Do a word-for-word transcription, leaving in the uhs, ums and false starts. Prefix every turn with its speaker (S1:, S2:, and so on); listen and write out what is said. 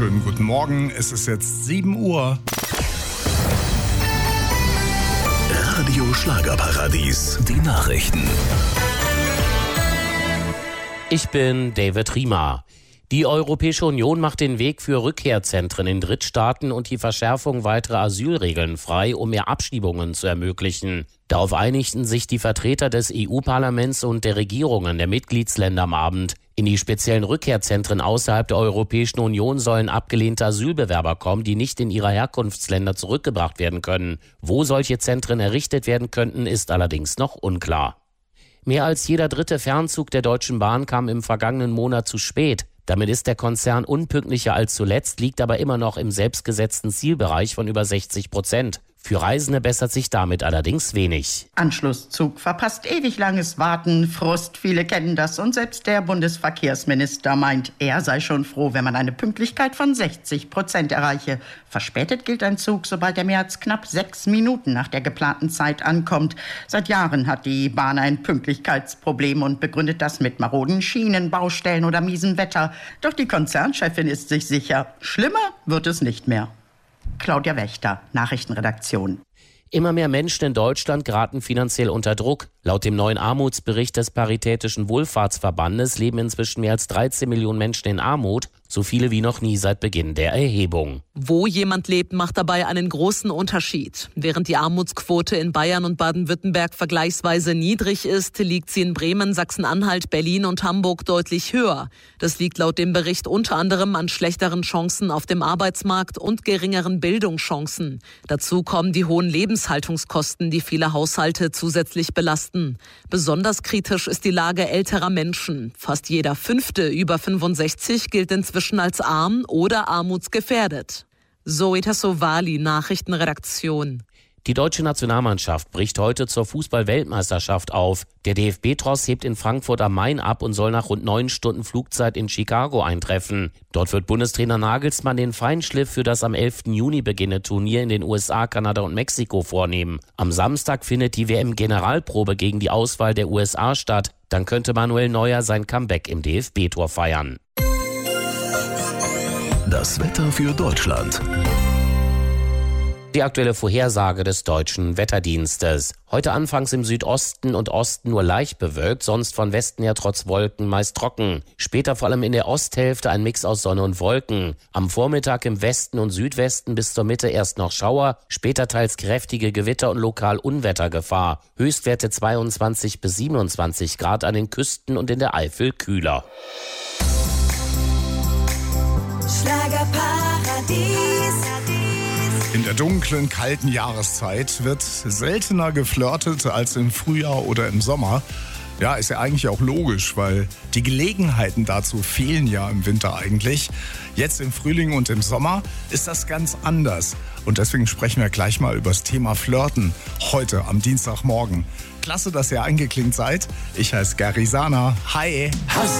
S1: wunderschönen guten Morgen. Es ist jetzt sieben Uhr.
S2: Radio Schlagerparadies, die Nachrichten.
S3: Ich bin David Riemer. Die Europäische Union macht den Weg für Rückkehrzentren in Drittstaaten und die Verschärfung weiterer Asylregeln frei, um mehr Abschiebungen zu ermöglichen. Darauf einigten sich die Vertreter des E U-Parlaments und der Regierungen der Mitgliedsländer am Abend. In die speziellen Rückkehrzentren außerhalb der Europäischen Union sollen abgelehnte Asylbewerber kommen, die nicht in ihre Herkunftsländer zurückgebracht werden können. Wo solche Zentren errichtet werden könnten, ist allerdings noch unklar. Mehr als jeder dritte Fernzug der Deutschen Bahn kam im vergangenen Monat zu spät. Damit ist der Konzern unpünktlicher als zuletzt, liegt aber immer noch im selbstgesetzten Zielbereich von über sechzig Prozent. Für Reisende bessert sich damit allerdings wenig.
S4: Anschlusszug verpasst ewig langes Warten, Frust, viele kennen das und selbst der Bundesverkehrsminister meint, er sei schon froh, wenn man eine Pünktlichkeit von sechzig Prozent erreiche. Verspätet gilt ein Zug, sobald er mehr als knapp sechs Minuten nach der geplanten Zeit ankommt. Seit Jahren hat die Bahn ein Pünktlichkeitsproblem und begründet das mit maroden Schienen, Baustellen oder miesem Wetter. Doch die Konzernchefin ist sich sicher, schlimmer wird es nicht mehr. Claudia Wächter, Nachrichtenredaktion.
S3: Immer mehr Menschen in Deutschland geraten finanziell unter Druck. Laut dem neuen Armutsbericht des Paritätischen Wohlfahrtsverbandes leben inzwischen mehr als dreizehn Millionen Menschen in Armut, so viele wie noch nie seit Beginn der Erhebung.
S5: Wo jemand lebt, macht dabei einen großen Unterschied. Während die Armutsquote in Bayern und Baden-Württemberg vergleichsweise niedrig ist, liegt sie in Bremen, Sachsen-Anhalt, Berlin und Hamburg deutlich höher. Das liegt laut dem Bericht unter anderem an schlechteren Chancen auf dem Arbeitsmarkt und geringeren Bildungschancen. Dazu kommen die hohen Lebenshaltungskosten, die viele Haushalte zusätzlich belasten. Besonders kritisch ist die Lage älterer Menschen. Fast jeder Fünfte über fünfundsechzig gilt inzwischen als arm oder armutsgefährdet. Zoe Tassovali, Nachrichtenredaktion.
S3: Die deutsche Nationalmannschaft bricht heute zur Fußball-Weltmeisterschaft auf. Der D F B-Tross hebt in Frankfurt am Main ab und soll nach rund neun Stunden Flugzeit in Chicago eintreffen. Dort wird Bundestrainer Nagelsmann den Feinschliff für das am elften Juni beginnende Turnier in den U S A, Kanada und Mexiko vornehmen. Am Samstag findet die W M-Generalprobe gegen die Auswahl der U S A statt. Dann könnte Manuel Neuer sein Comeback im D F B-Tor feiern.
S2: Das Wetter für Deutschland.
S3: Die aktuelle Vorhersage des Deutschen Wetterdienstes. Heute anfangs im Südosten und Osten nur leicht bewölkt, sonst von Westen her trotz Wolken meist trocken. Später vor allem in der Osthälfte ein Mix aus Sonne und Wolken. Am Vormittag im Westen und Südwesten bis zur Mitte erst noch Schauer, später teils kräftige Gewitter und lokal Unwettergefahr. Höchstwerte zweiundzwanzig bis siebenundzwanzig Grad an den Küsten und in der Eifel kühler.
S6: Schlagerparadies.
S1: In der dunklen, kalten Jahreszeit wird seltener geflirtet als im Frühjahr oder im Sommer. Ja, ist ja eigentlich auch logisch, weil die Gelegenheiten dazu fehlen ja im Winter eigentlich. Jetzt im Frühling und im Sommer ist das ganz anders. Und deswegen sprechen wir gleich mal über das Thema Flirten heute am Dienstagmorgen. Klasse, dass ihr eingeklinkt seid. Ich heiße Gary Sana. Hi.